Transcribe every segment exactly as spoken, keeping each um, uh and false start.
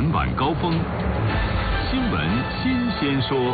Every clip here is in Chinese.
闻晚高峰，新闻新鲜说。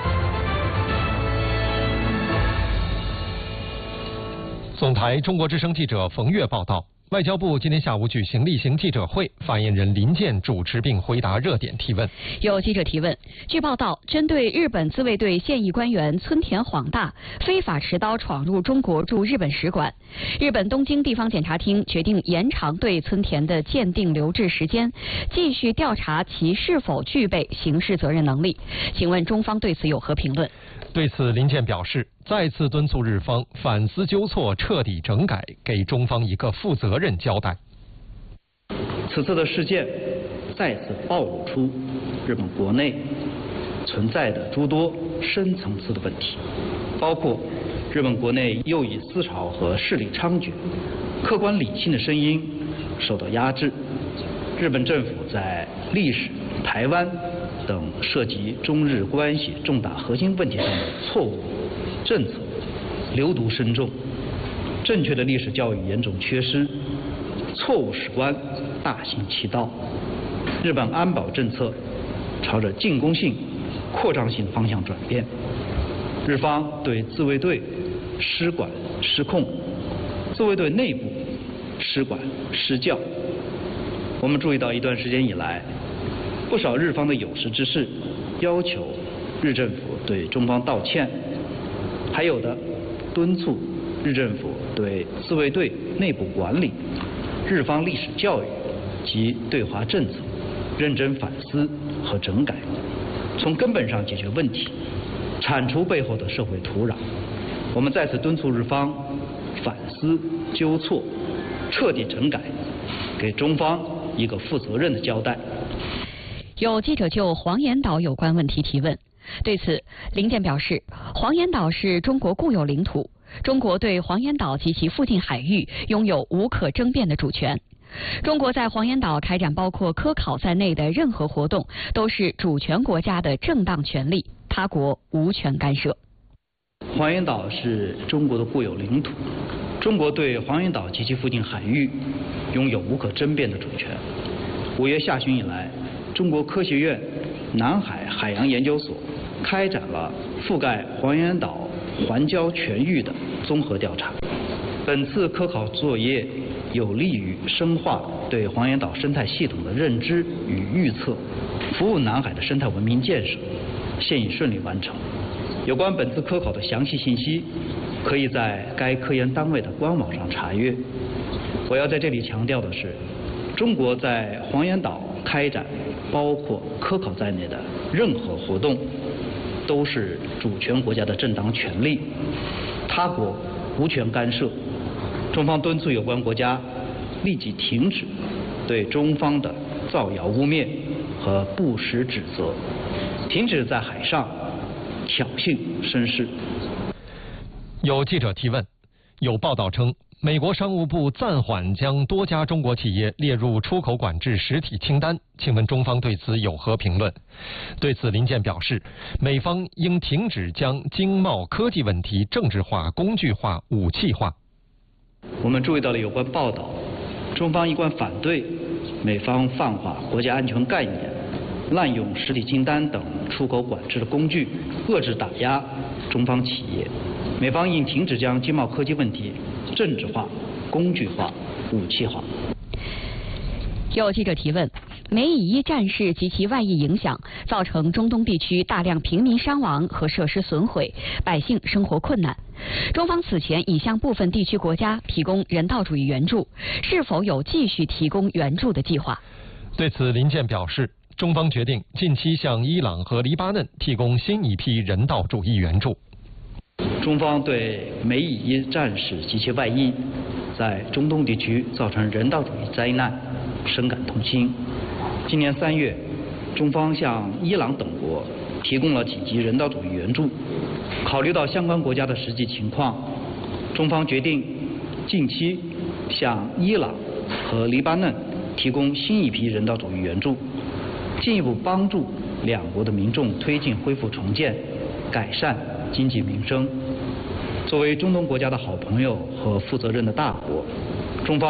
总台中国之声记者冯跃报道。外交部今天下午举行例行记者会，发言人林健主持并回答热点提问。 有记者提问，据报道，针对日本自卫队现役官员村田晃大非法持刀闯入中国驻日本使馆，日本东京地方检察厅决定延长对村田的鉴定留置时间，继续调查其是否具备刑事责任能力。请问中方对此有何评论？ 对此，林健表示，再次敦促日方反思纠错，彻底整改，给中方一个负责任交代。 此次的事件再次暴露出日本国内存在的诸多深层次的问题，包括日本国内右翼思潮和势力猖獗，客观理性的声音受到压制，日本政府在历史、台湾等涉及中日关系重大核心问题上的错误政策流毒深重，正确的历史教育严重缺失，错误史观大行其道。日本安保政策朝着进攻性、扩张性方向转变，日方对自卫队失管失控，自卫队内部失管失教。我们注意到一段时间以来，不少日方的有识之士要求日政府对中方道歉，还有的敦促日政府对自卫队内部管理、日方历史教育及对华政策认真反思和整改，从根本上解决问题，铲除背后的社会土壤。我们再次敦促日方反思纠错，彻底整改，给中方一个负责任的交代。 有记者就黄岩岛有关问题提问，对此，林健表示，黄岩岛是中国固有领土，中国对黄岩岛及其附近海域拥有无可争辩的主权。中国在黄岩岛开展包括科考在内的任何活动，都是主权国家的正当权利，他国无权干涉。 黄岩岛是中国的固有领土，中国对黄岩岛及其附近海域拥有无可争辩的主权。五月下旬以来，中国科学院南海海洋研究所开展了覆盖黄岩岛环礁全域的综合调查。本次科考作业有利于深化对黄岩岛生态系统的认知与预测，服务南海的生态文明建设，现已顺利完成。有关本次科考的详细信息，可以在该科研单位的官网上查阅。我要在这里强调的是，中国在黄岩岛开展包括科考在内的任何活动，都是主权国家的正当权利，他国无权干涉。中方敦促有关国家立即停止对中方的造谣污蔑和不实指责，停止在海上挑衅生事。 有记者提问，有报道称，美国商务部暂缓将多家中国企业列入出口管制实体清单，请问中方对此有何评论？对此，林健表示，美方应停止将经贸科技问题政治化、工具化、武器化。 我们注意到了有关报道，中方一贯反对美方泛化国家安全概念，滥用实体清单等出口管制的工具，遏制打压中方企业。美方应停止将经贸科技问题政治化、工具化、武器化。 有记者提问，美以伊战事及其外溢影响，造成中东地区大量平民伤亡和设施损毁，百姓生活困难。中方此前已向部分地区国家提供人道主义援助，是否有继续提供援助的计划？ 对此，林健表示，中方决定近期向伊朗和黎巴嫩提供新一批人道主义援助。 中方对美以伊战事及其外溢在中东地区造成人道主义灾难深感痛心。今年三月，中方向伊朗等国提供了紧急人道主义援助。考虑到相关国家的实际情况，中方决定近期向伊朗和黎巴嫩提供新一批人道主义援助，进一步帮助两国的民众推进恢复重建，改善经济民生。作为中东国家的好朋友和负责任的大国，